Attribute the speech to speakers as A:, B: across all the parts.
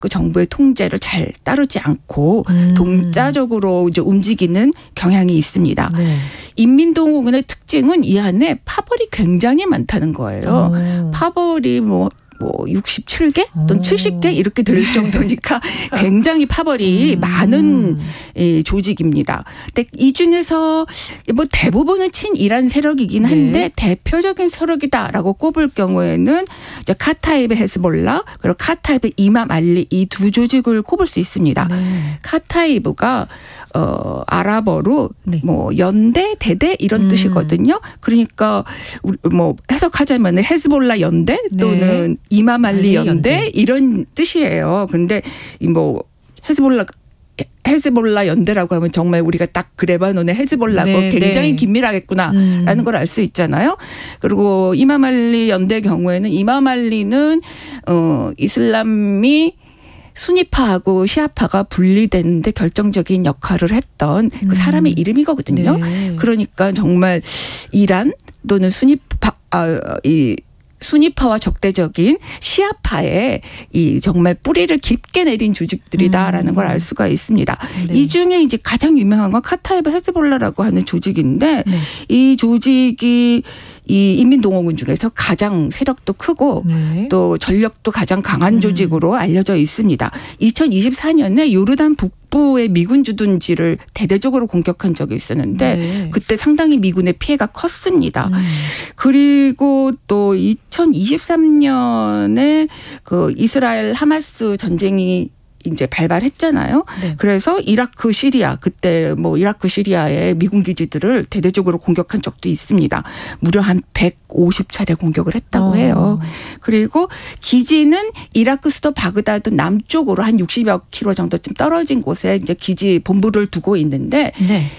A: 그 정부의 통제를 잘 따르지 않고 동자적으로 이제 움직이는 경향이 있습니다.
B: 네.
A: 인민동원군의 특징은 이 안에 파벌이 굉장히 많다는 거예요. 파벌이 뭐 67개 또는 70개 이렇게 될 정도니까 굉장히 파벌이 많은 조직입니다. 근데 이 중에서 뭐 대부분은 친이란 세력이긴 한데 대표적인 세력이다라고 꼽을 경우에는 이제 카타이브 헤즈볼라 그리고 카타이브 이맘 알리 이 두 조직을 꼽을 수 있습니다. 카타이브가 아랍어로 뭐 연대, 대대 이런 뜻이거든요. 그러니까 뭐 해석하자면 헤즈볼라 연대 또는 이맘 알리 연대 이런 뜻이에요. 근데 뭐 헤즈볼라 연대라고 하면 정말 우리가 딱 그 레바논의 헤즈볼라고 굉장히 긴밀하겠구나라는 걸 알 수 있잖아요. 그리고 이맘 알리 연대의 경우에는 이맘 알리는 이슬람이 수니파하고 시아파가 분리되는데 결정적인 역할을 했던 그 사람의 이름이거든요. 그러니까 정말 이란 또는 수니파와 적대적인 시아파의 이 정말 뿌리를 깊게 내린 조직들이다라는 걸 알 수가 있습니다. 이 중에 이제 가장 유명한 건 카타이브 헤즈볼라라고 하는 조직인데 이 조직이 이 인민동원군 중에서 가장 세력도 크고 또 전력도 가장 강한 조직으로 알려져 있습니다. 2024년에 요르단 북부의 미군 주둔지를 대대적으로 공격한 적이 있었는데 그때 상당히 미군의 피해가 컸습니다. 그리고 또 2023년에 그 이스라엘 하마스 전쟁이 이제 발발했잖아요. 그래서 이라크 시리아 그때 뭐 이라크 시리아의 미군 기지들을 대대적으로 공격한 적도 있습니다. 무려 한 150차례 공격을 했다고 해요. 그리고 기지는 이라크 수도 바그다드 남쪽으로 한 60여 킬로 정도쯤 떨어진 곳에 이제 기지 본부를 두고 있는데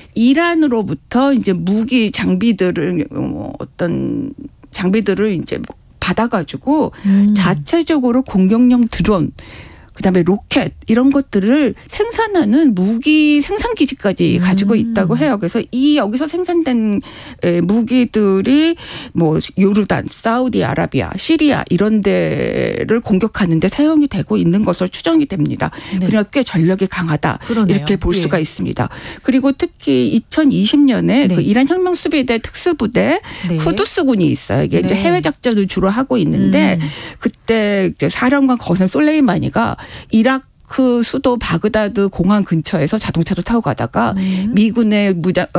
A: 이란으로부터 이제 무기 장비들을 어떤 장비들을 이제 받아가지고 자체적으로 공격용 드론 그다음에 로켓 이런 것들을 생산하는 무기 생산 기지까지 가지고 있다고 해요. 그래서 이 여기서 생산된 무기들이 뭐 요르단, 사우디아라비아, 시리아 이런 데를 공격하는 데 사용이 되고 있는 것으로 추정이 됩니다. 그러니까 꽤 전력이 강하다. 그러네요. 이렇게 볼 수가 있습니다. 그리고 특히 2020년에 그 이란 혁명수비대 특수부대 쿠두스군이 있어요. 이게 이제 해외 작전을 주로 하고 있는데 그때 이제 사령관 거센 솔레이마니가 이라크 수도 바그다드 공항 근처에서 자동차로 타고 가다가 미군의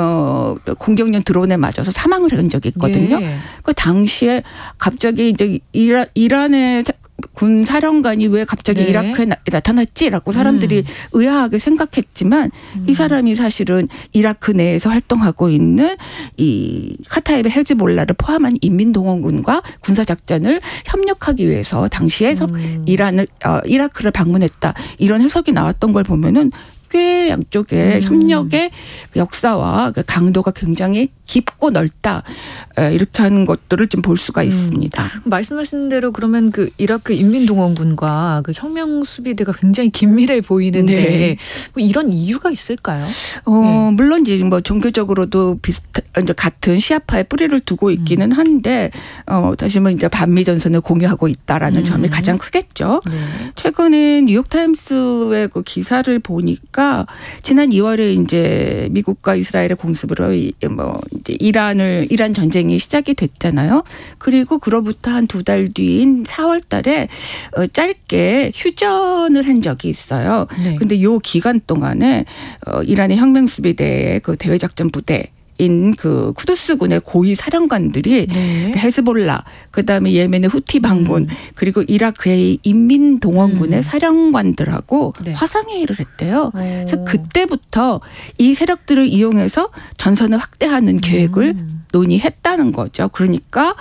A: 공격용 드론에 맞아서 사망을 한 적이 있거든요. 그 당시에 갑자기 이제 이란의 군 사령관이 왜 갑자기 이라크에 나타났지라고 사람들이 의아하게 생각했지만 이 사람이 사실은 이라크 내에서 활동하고 있는 이 카타이브 헤즈볼라를 포함한 인민동원군과 군사작전을 협력하기 위해서 당시에 이라크를 방문했다. 이런 해석이 나왔던 걸 보면은 꽤 양쪽의 협력의 역사와 그 강도가 굉장히 깊고 넓다 이렇게 하는 것들을 좀 볼 수가 있습니다.
B: 말씀하신 대로 그러면 그 이라크 인민동원군과 그 혁명수비대가 굉장히 긴밀해 보이는데 뭐 이런 이유가 있을까요?
A: 물론 이제 뭐 종교적으로도 이제 같은 시아파의 뿌리를 두고 있기는 한데 다시 뭐 이제 반미 전선을 공유하고 있다라는 점이 가장 크겠죠. 최근에 뉴욕타임스의 그 기사를 보니까 지난 2월에 이제 미국과 이스라엘의 공습으로 뭐 이제 이란 전쟁이 시작이 됐잖아요. 그리고 그로부터 한 2달 뒤인 4월 달에 짧게 휴전을 한 적이 있어요. 근데 이 기간 동안에 이란의 혁명수비대의 그 대외작전 부대 인 그 쿠두스군의 고위 사령관들이 헤즈볼라, 그다음에 예멘의 후티 반군, 그리고 이라크의 인민동원군의 사령관들하고 화상회의를 했대요. 그래서 그때부터 이 세력들을 이용해서 전선을 확대하는 계획을 논의했다는 거죠. 그러니까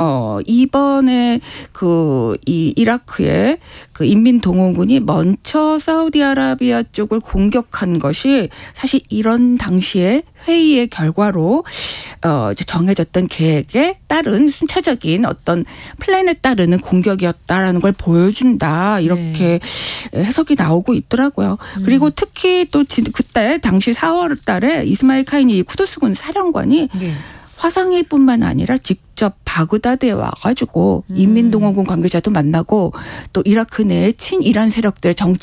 A: 이번에 그 이 이라크의 그 인민동원군이 먼저 사우디아라비아 쪽을 공격한 것이 사실 이런 당시의 회의의 결과로 이제 정해졌던 계획에 따른 순차적인 어떤 플랜에 따르는 공격이었다라는 걸 보여준다. 이렇게 해석이 나오고 있더라고요. 그리고 특히 또 그때 당시 4월 달에 이스마일 카이니 쿠두스군 사령관이 화상회의뿐만 아니라 직접 바그다드에 와가지고 인민동원군 관계자도 만나고 또 이라크 내의 친이란 세력들의 정치